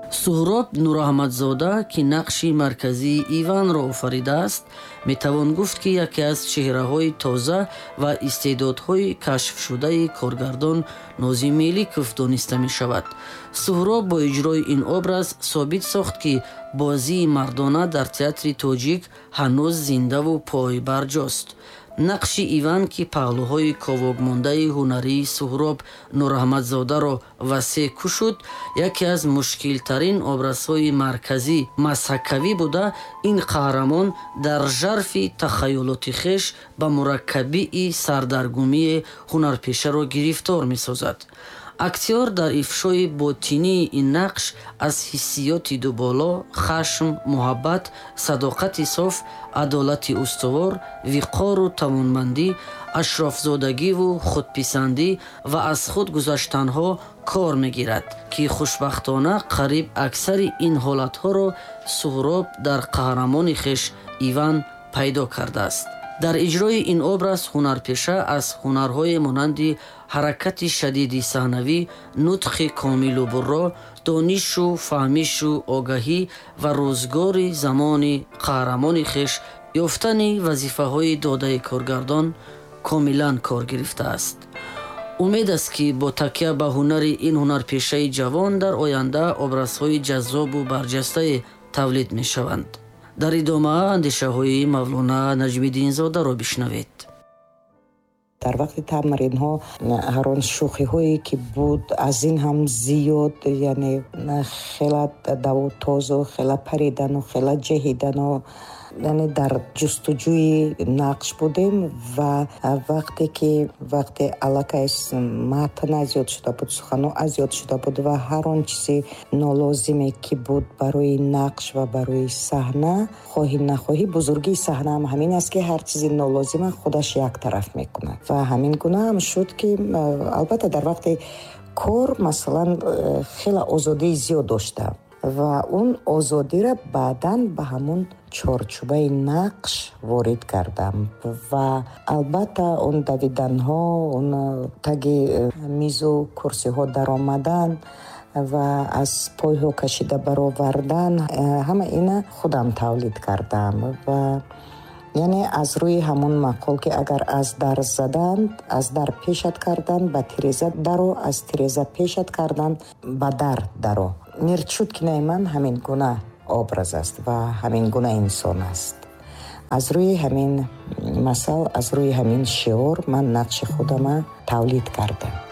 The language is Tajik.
суҳроб нураҳмадзода ки нақши марказии Иванро офаридааст, метавон гуфт ки яке аз чеҳраҳои тоза ва истеъдодҳои кашфшудаи коргардон Нозим Меликов дониста мешавад. суҳроб бо иҷрои ин образ собит сохт ки бозии мардона дар театри тоҷик ҳанӯз зиндаву пойбарҷост. нақши Иван ки паҳлӯҳои ковокмондаи ҳунарии суҳроб нураҳмадзодаро васеъ кушуд, яке аз мушкилтарин образҳои марказӣ мазҳакавӣ буда, ин қаҳрамон дар жарфи тахайюлоти хеш ба мураккабии сардаргумии ҳунарпешаро гирифтор месозад. актёр дар ифшои ботинии ин нақш аз ҳиссиёти дуболо, хашм, муҳаббат, садоқати соф, адолати устувор, виқору тавонмандӣ, ашрофзодагиву худписандӣ ва аз худ гузаштанҳо кор мегирад, ки хушбахтона қариб аксари ин ҳолатҳоро суҳроб дар қаҳрамони хеш Иван пайдо кардааст. дар иҷрои ин образ ҳунарпеша аз ҳунарҳое монанди ҳаракати шадиди саҳнавӣ, нутқи комилу бурро, донишу фаҳмишу огаҳӣ ва рӯзгори замони қаҳрамони хеш ёфтани вазифаҳои додаи коргардон комилан кор гирифтааст. умед аст ки бо такя ба ҳунари ин ҳунарпешаи ҷавон дар оянда образҳои ҷаззобу барҷастае тавлид мешаванд. дар идома андешаҳои Мавлона Наҷмиддинзодаро бишнавед. дар вақти тамринҳо ҳар он шӯхиҳое ки буд аз ин ҳам зиёд, яъне хела давотозу хела паридану хела ҷеҳидану, яъне дар ҷустуҷӯи нақш будем ва вақте аллакай матн азёд шуда буд, сухану азёд шуда буд ва ҳар он чизи нолозиме ки буд барои нақш ва барои саҳна, хоҳӣ нахоҳӣ бузургии саҳна ҳам ҳамин аст ки ҳар чизи нолозима худаш як тараф мекунад ва ҳамин гуна ҳам шуд ки албатта дар вақти кор масалан хела озодии зиёд доштам ва он озодиро баъдан ба ҳамун чорчӯбаи нақш ворид кардам ва албатта он давиданҳо, он таги мизу курсиҳо даромадан ва аз пойҳо кашида баровардан, ҳама ина худам тавлид кардам ва яъне аз рӯи ҳамун мақол ки агар аз дар заданд, аз дар пешат кардан ба тиреза даро, аз тиреза пешат кардан ба дар даро. Мирчуткина ман ҳамин гуна образ аст ва ҳамин гуна инсон аст. аз рӯи ҳамин масал, аз рӯи ҳамин шиор ман нақши худама тавлид кардам.